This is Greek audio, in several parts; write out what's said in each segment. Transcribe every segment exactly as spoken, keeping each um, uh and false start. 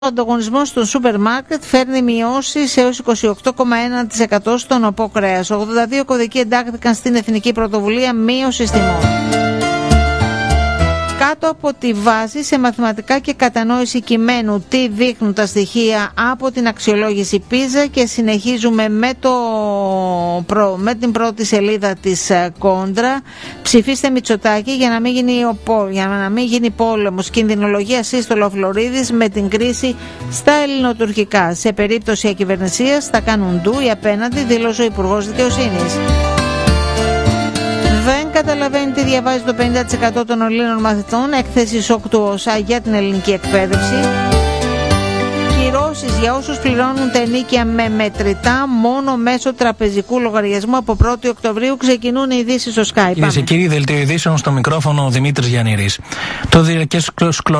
Ο ανταγωνισμός στο σούπερ μάρκετ φέρνει μειώσεις έως είκοσι οκτώ κόμμα ένα τοις εκατό στον οπό κρέας. ογδόντα δύο κωδικοί εντάχθηκαν στην Εθνική Πρωτοβουλία Μείωσης Τιμών. Κάτω από τη βάση σε μαθηματικά και κατανόηση κειμένου τι δείχνουν τα στοιχεία από την αξιολόγηση Πίζα, και συνεχίζουμε με, το, με την πρώτη σελίδα της Κόντρα. Ψηφίστε Μητσοτάκη για να μην γίνει, για να μην γίνει πόλεμος. Κινδυνολογία σύστολο Φλωρίδης με την κρίση στα ελληνοτουρκικά. Σε περίπτωση ακυβερνησίας θα κάνουν ντου οι απέναντι, δήλωσε ο Υπουργός Δικαιοσύνης. Δεν καταλαβαίνει τι διαβάζει το πενήντα τοις εκατό των Ελλήνων μαθητών. Έκθεση σοκ του ΟΣΑ για την ελληνική εκπαίδευση. Κυρώσεις για όσους πληρώνουν τα ενίκια με μετρητά μόνο μέσω τραπεζικού λογαριασμού από πρώτη Οκτωβρίου. Ξεκινούν οι ειδήσεις στο Skype. Κυρίες και κύριοι, δελτίο ειδήσεων, στο μικρόφωνο ο Δημήτρης Γιαννήρης. Το διαρκές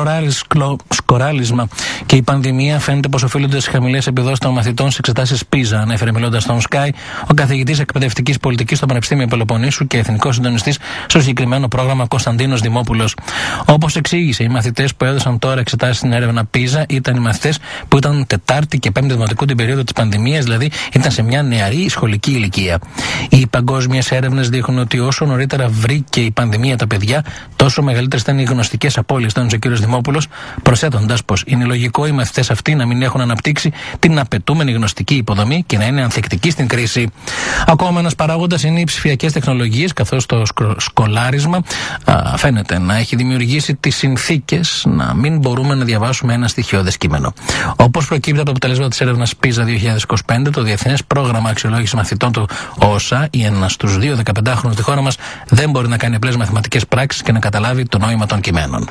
σκοράλισμα και η πανδημία φαίνεται πως οφείλονται στις χαμηλές επιδόσεις των μαθητών στις εξετάσεις Πίζα, ανέφερε μιλώντας στον Sky ο καθηγητής εκπαιδευτικής πολιτικής στο Πανεπιστήμιο Πελοποννήσου και εθνικός συντονιστής στο συγκεκριμένο πρόγραμμα Κωνσταντίνος Δημόπουλος. Όπως εξήγησε, οι μαθητές που έδωσαν τώρα εξετάσεις στην έρευνα Πίζα ήταν οι μαθητές που ήταν Τετάρτη και Πέμπτη Δημοτικού την περίοδο της πανδημίας, δηλαδή ήταν σε μια νεαρή σχολική ηλικία. Οι παγκόσμιες έρευνες δείχνουν ότι όσο νωρίτερα βρήκε η πανδημία τα παιδιά, τόσο μεγαλύτερες ήταν οι γνωστικές απώλειες, τόνισε ο κ. Δημόπουλος, προσθέτοντας πως είναι λογικό οι μαθητές αυτοί να μην έχουν αναπτύξει την απαιτούμενη γνωστική υποδομή και να είναι ανθεκτικοί στην κρίση. Ακόμα ένας παράγοντας είναι οι ψηφιακές τεχνολογίες, καθώς το σκολάρισμα α, φαίνεται να έχει δημιουργήσει τις συνθήκες να μην μπορούμε να διαβάσουμε ένα στοιχειώδες κείμενο. Όπως προκύπτει από το αποτελέσμα της έρευνας Πίζα δύο χιλιάδες είκοσι πέντε, το Διεθνές Πρόγραμμα Αξιολόγησης Μαθητών του ΟΣΑ, ή ένας στους δύο δεκαπεντάχρονους στη χώρα μας δεν μπορεί να κάνει απλές μαθηματικές πράξεις και να καταλάβει το νόημα των κειμένων.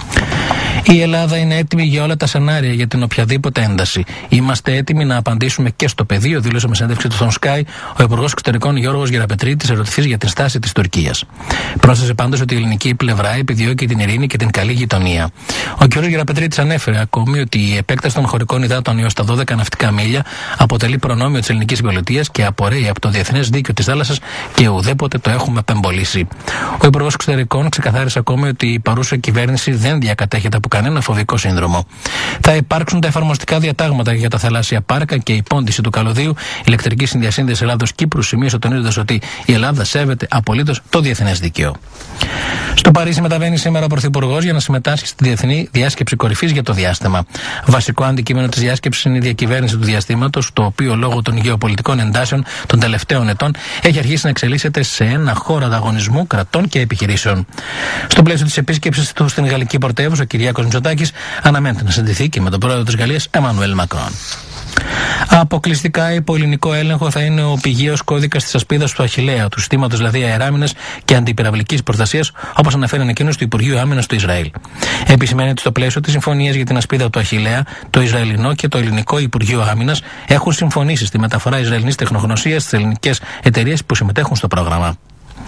Η Ελλάδα είναι έτοιμη για όλα τα σενάρια για την οποιαδήποτε ένταση. Είμαστε έτοιμοι να απαντήσουμε και στο πεδίο, δήλωσε με συνέντευξη του στον Sky ο Υπουργός Εξωτερικών Γιώργος Γεραπετρίτης, ερωτηθής για την στάση της Τουρκίας. Πρόσθεσε πάντως ότι η ελληνική πλευρά επιδιώκει την ειρήνη και την καλή γειτονία. Ο κ. Γεραπετρίτης ανέφερε ακόμη ότι η επέκταση των χωρικών υδάτων έως τα δώδεκα ναυτικά μίλια αποτελεί προνόμιο της ελληνικής πολιτείας και απορρέει από το διεθνές δίκαιο της θάλασσας και ουδέποτε το έχουμε απεμπολίσει. Ο Υπουργός Εξωτερικών ξεκαθάρισε ακόμη ότι η παρούσα κυβέρνηση δεν διακατέχεται από κανένα φοβικό σύνδρομο. Θα υπάρξουν τα εφαρμοστικά διατάγματα για τα θαλάσσια πάρκα και η πόντιση του καλωδίου ηλεκτρική συνδιασύνδεση Ελλάδος-Κύπρου, σημείωσε τονίζοντας ότι η Ελλάδα σέβεται απολύτως το διεθνές δίκαιο. Στο Παρίσι μεταβαίνει σήμερα ο Πρωθυπουργός για να συμμετάσχει στη Διεθνή Διάσκεψη Κορυφής για το διάστημα. Βασικό αντικείμενο της διάσκεψης είναι η διακυβέρνηση του διαστήματος, το οποίο λόγω των γεωπολιτικών εντάσεων των τελευταίων ετών έχει αρχίσει να εξελίσσεται σε ένα χώρο ανταγωνισμού κρατών και επιχειρήσεων. Στο πλαίσιο της επίσκεψης του στην Γαλλική πρωτεύουσα, ο Κυριάκος Μητσοτάκης αναμένεται να συναντηθεί και με τον πρόεδρο της Γαλλίας, Εμμανουέλ Μακρόν. Αποκλειστικά υπό ελληνικό έλεγχο θα είναι ο πηγαίος κώδικας της ασπίδας του Αχιλλέα, του συστήματος δηλαδή αεράμινας και αντιπυραυλικής προστασίας, όπως αναφέρει ανακοίνωση του Υπουργείου Άμυνας του Ισραήλ. Επισημαίνει ότι στο πλαίσιο της συμφωνίας για την ασπίδα του Αχιλλέα, το Ισραηλινό και το Ελληνικό Υπουργείο Άμυνας έχουν συμφωνήσει στη μεταφορά Ισραηλινής τεχνογνωσίας στις ελληνικές εταιρείες που συμμετέχουν στο πρόγραμμα.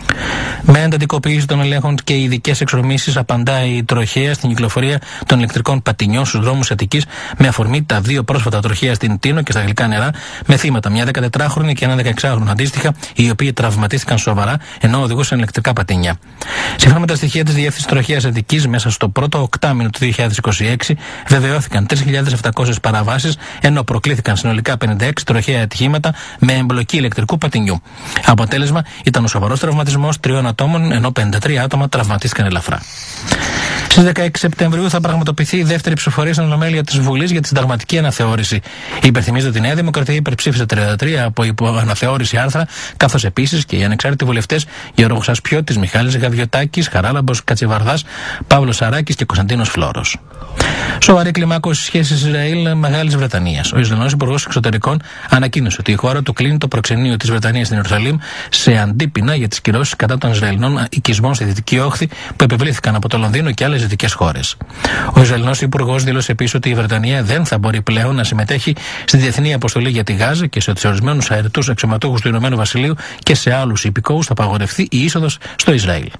Με εντατικοποίηση των ελέγχων και ειδικές εξορμήσεις απαντάει η τροχέα στην κυκλοφορία των ηλεκτρικών πατινιών στους δρόμους Αττικής, με αφορμή τα δύο πρόσφατα τροχαία στην Τίνο και στα γλυκά νερά, με θύματα μια δεκατετράχρονη και ένα δεκαεξάχρονο αντίστοιχα, οι οποίοι τραυματίστηκαν σοβαρά ενώ οδηγούσαν ηλεκτρικά πατίνια. Σύμφωνα με τα στοιχεία της Διεύθυνσης Τροχέας Αττικής, μέσα στο πρώτο οκτάμηνο του δύο χιλιάδες είκοσι έξι βεβαιώθηκαν τρεις χιλιάδες επτακόσιες παραβάσεις, ενώ προκλήθηκαν συνολικά πενήντα έξι τροχαία ατυχήματα με εμπλοκή ηλεκτρικού πατινιού. Αποτέλεσμα ήταν ο σοβαρός τραυματισμός τριών ατόμων, ενώ πενήντα τρία άτομα τραυματίστηκαν ελαφρά. Στις δεκαέξι Σεπτεμβρίου θα πραγματοποιηθεί η δεύτερη ψηφοφορία στην Ολομέλεια της Βουλής για τη συνταγματική αναθεώρηση. Υπενθυμίζω ότι η Νέα Δημοκρατία υπερψήφισε τριάντα τρία από υποαναθεώρηση άρθρα, καθώς επίσης και οι ανεξάρτητοι βουλευτές Γιώργος Ασπιώτης, Μιχάλης Γαβιωτάκης, Χαράλαμπος Κατσιβαρδάς, Παύλος Σαράκης και Κωνσταντίνος Φλόρος. Σοβαρή κλιμάκωση σχέσεις Ισραήλ-Μεγάλης Βρετανίας. Ο Ισραηλινός Υπουργός Εξωτερικών ανακοίνωσε ότι η χώρα του κλείνει το προξενείο της Βρετανίας στην Ιερουσαλήμ σε αντίπεινα για τις κυρώσεις κατά των Ισραηλινών οικισμών στη Δυτική Όχθη που επιβλήθηκαν από το Λονδίνο και άλλες δυτικές χώρες. Ο Ισραηλινός Υπουργός δήλωσε επίσης ότι η Βρετανία δεν θα μπορεί πλέον να συμμετέχει στη διεθνή αποστολή για τη Γάζα και σε ορισμένους αεριτούς αξιωματούχους του Ηνωμένου Βασιλείου και σε άλλους υπηκόους θα απαγορευτεί η είσοδος στο Ισραήλ.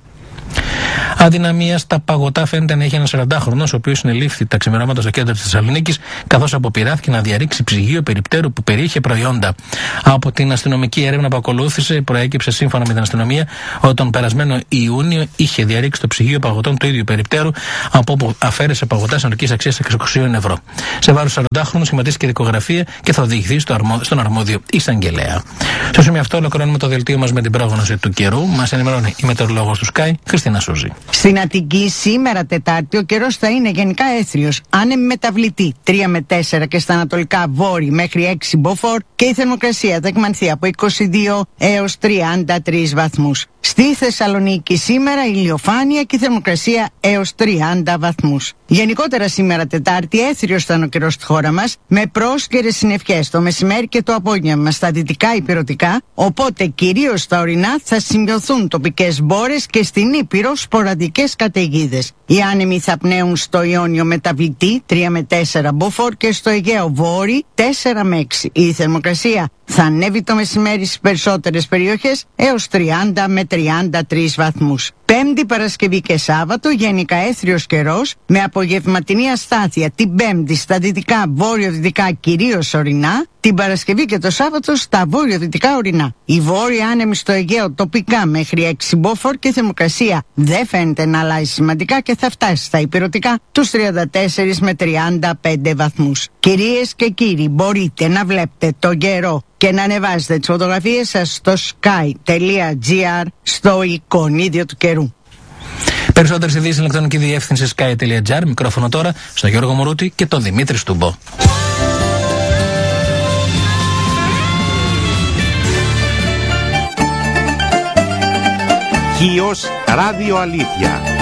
Αδυναμία στα παγωτά φαίνεται να έχει ένα σαραντάχρονο, ο οποίος συνελήφθη τα ξημερώματα στο κέντρο της Θεσσαλονίκης, καθώς αποπειράθηκε να διαρρήξει ψυγείο περιπτέρου που περιείχε προϊόντα. Από την αστυνομική έρευνα που ακολούθησε, προέκυψε σύμφωνα με την αστυνομία ότι τον περασμένο Ιούνιο είχε διαρρήξει το ψυγείο παγωτών του ίδιου περιπτέρου, από όπου αφαίρεσε παγωτά συνολικής αξίας εξακόσια ευρώ. Σε βάρος σαραντάχρονου σχηματίστηκε δικογραφία και θα οδηγηθεί στο αρμόδιο, στον αρμόδιο εισαγγελέα. Στο σημείο αυτό ολοκληρώνουμε το δελτίο μας με την πρόγνωση του καιρού. Μας ενημερώνει η μετεωρολόγος του Sky, Χριστίνα Σούζη. Στην Αττική σήμερα Τετάρτη ο καιρός θα είναι γενικά έθριος, άνεμη μεταβλητή τρία με τέσσερα και στα ανατολικά βόρει μέχρι έξι μποφόρ και η θερμοκρασία θα εκμανθεί από είκοσι δύο έως τριάντα τρεις βαθμούς. Στη Θεσσαλονίκη σήμερα ηλιοφάνεια και η θερμοκρασία έως τριάντα βαθμούς. Γενικότερα σήμερα Τετάρτη έθριος θα είναι ο καιρός στη χώρα μας, με πρόσκαιρες συννεφιές το μεσημέρι και το απόγευμα στα δυτικά υπηρετικά, οπότε κυρίως στα ορεινά θα σημειωθούν τοπικές μπόρες και στην Ήπειρο σποραδικές καταιγίδες. Οι άνεμοι θα πνέουν στο Ιόνιο μεταβλητή τρία με τέσσερα μποφόρ και στο Αιγαίο βόρει τέσσερα με έξι. Η θερμοκρασία θα ανέβει το μεσημέρι στις περισσότερες περιοχές έως τριάντα με τριάντα τρεις βαθμούς. Πέμπτη, Παρασκευή και Σάββατο γενικά έθριος καιρός με απογευματινή αστάθεια την Πέμπτη στα δυτικά βόρειο-δυτικά κυρίως ορεινά, την Παρασκευή και το Σάββατο στα βόρειο-δυτικά ορεινά. Η βόρεια άνεμη στο Αιγαίο τοπικά μέχρι έξι μποφόρ και η θερμοκρασία δεν φαίνεται να αλλάζει σημαντικά και θα φτάσει στα υπηρετικά τους τριάντα τέσσερα με τριάντα πέντε βαθμούς. Κυρίες και κύριοι, μπορείτε να βλέπετε τον καιρό και να ανεβάζετε τις φωτογραφίες σας στο sky τελεία gr στο εικονίδιο του καιρού. Περισσότερες ειδήσεις ηλεκτρονική διεύθυνση sky τελεία gr. Μικρόφωνο τώρα στο Γιώργο Μουρούτη και τον Δημήτρη Στούμπο. Χίος Ράδιο Αλήθεια.